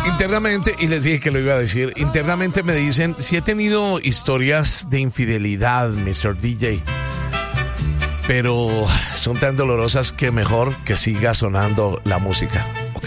Internamente, y les dije que lo iba a decir, internamente me dicen, si he tenido historias de infidelidad, Mr. DJ, pero son tan dolorosas que mejor que siga sonando la música.